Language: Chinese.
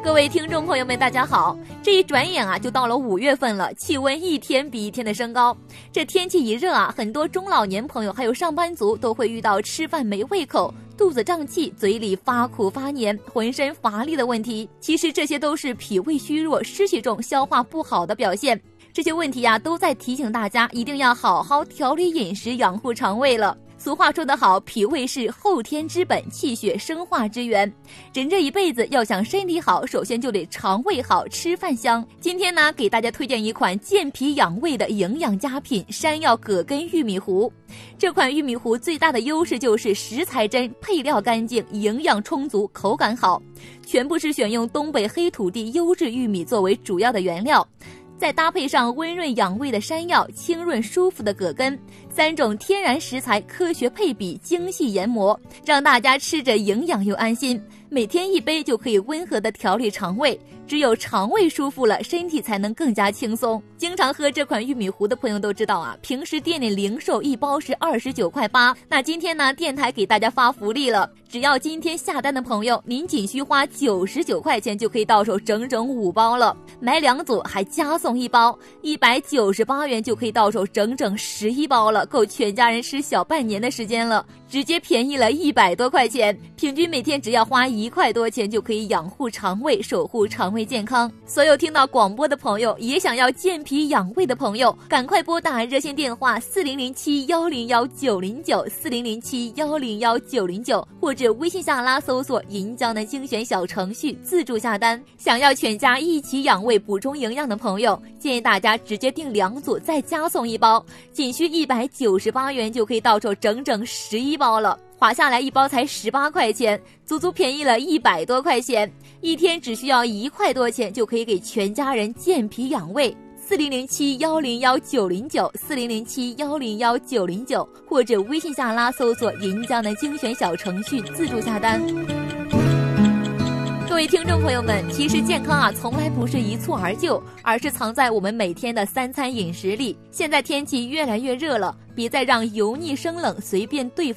各位听众朋友们，大家好！这一转眼就到了5月份了，气温一天比一天的升高。这天气一热很多中老年朋友还有上班族都会遇到吃饭没胃口、肚子胀气、嘴里发苦发黏、浑身乏力的问题。其实这些都是脾胃虚弱、湿气重、消化不好的表现。这些问题都在提醒大家一定要好好调理饮食，养护肠胃了。俗话说得好，脾胃是后天之本，气血生化之源。人这一辈子要想身体好，首先就得肠胃好，吃饭香。今天给大家推荐一款健脾养胃的营养佳品——山药葛根玉米糊。这款玉米糊最大的优势就是食材真、配料干净、营养充足、口感好，全部是选用东北黑土地优质玉米作为主要的原料。再搭配上温润养胃的山药、清润舒服的葛根，3种天然食材科学配比、精细研磨，让大家吃着营养又安心。每天1杯就可以温和的调理肠胃，只有肠胃舒服了，身体才能更加轻松。经常喝这款玉米糊的朋友都知道平时店里零售1包是29.8块，那今天电台给大家发福利了，只要今天下单的朋友，您仅需花99块钱就可以到手整整5包了，买2组还加送1包，198元就可以到手整整11包了，够全家人吃小半年的时间了，直接便宜了100多块钱，平均每天只要花1块多钱就可以养护肠胃，守护肠胃健康。所有听到广播的朋友，也想要健脾养胃的朋友，赶快拨打热线电话4007-101-909 4007-101-909，或者微信下拉搜索银胶囊精选小程序自助下单。想要全家一起养胃补充营养的朋友，建议大家直接订2组再加送1包，仅需198元就可以到手整整11包了，划下来1包才18块钱，足足便宜了100多块钱，一天只需要1块多钱就可以给全家人健脾养胃。4007-101-909 4007-101-909，或者微信下拉搜索银胶囊精选小程序自助下单。各位听众朋友们，其实健康从来不是一蹴而就，而是藏在我们每天的3餐饮食里。现在天气越来越热了，别再让油腻生冷随便对付